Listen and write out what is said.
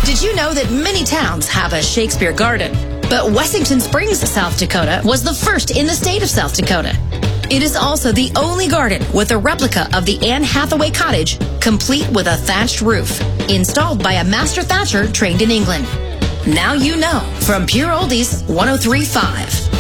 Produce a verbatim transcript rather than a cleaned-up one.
Did you know that many towns have a Shakespeare garden? But Wessington Springs, South Dakota was the first in the state of South Dakota. It is also the only garden with a replica of the Anne Hathaway cottage, complete with a thatched roof, installed by a master thatcher trained in England. Now you know. From Pure Oldies one oh three point five.